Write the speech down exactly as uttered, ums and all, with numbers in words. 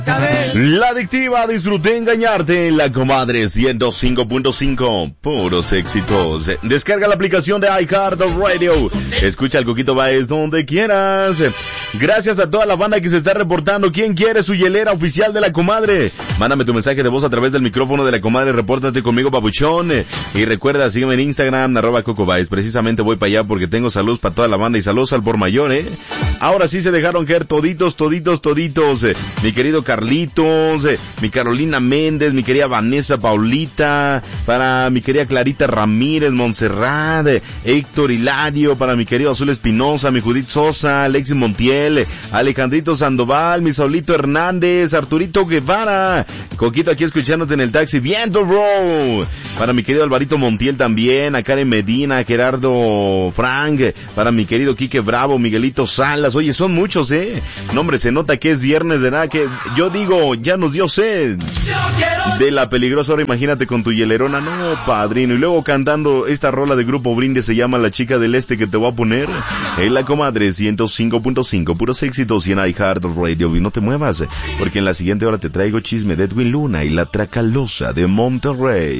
La adictiva, disfruté engañarte, la comadre ciento cinco punto cinco, puros éxitos. Descarga la aplicación de iHeartRadio, escucha el Coquito Baez donde quieras. Gracias a toda la banda que se está reportando. ¿Quién quiere su hielera oficial de la comadre? Mándame tu mensaje de voz a través del micrófono de la comadre, repórtate conmigo, papuchón. Y recuerda, sígueme en Instagram, arroba Coco Baez. Precisamente voy para allá porque tengo saludos para toda la banda y saludos al por mayor, eh. Ahora sí se dejaron caer toditos, toditos, toditos. Mi querido Carlitos, eh, mi Carolina Méndez, mi querida Vanessa Paulita, para mi querida Clarita Ramírez, Montserrat, eh, Héctor Hilario, para mi querido Azul Espinosa, mi Judith Sosa, Alexis Montiel, eh, Alejandrito Sandoval, mi Saulito Hernández, Arturito Guevara, Coquito aquí escuchándote en el taxi, viento bro, para mi querido Alvarito Montiel también, a Karen Medina, a Gerardo Frank, eh, para mi querido Quique Bravo, Miguelito Salas, oye, son muchos, eh, no hombre, se nota que es viernes de nada, que yo digo, ya nos dio sed de la peligrosa hora, imagínate con tu hielerona, no, padrino, y luego cantando esta rola de Grupo Brinde, se llama La Chica del Este, que te voy a poner en la comadre ciento cinco punto cinco, puros éxitos y en iHeartRadio, y no te muevas, porque en la siguiente hora te traigo chisme de Edwin Luna y la Tracalosa de Monterrey.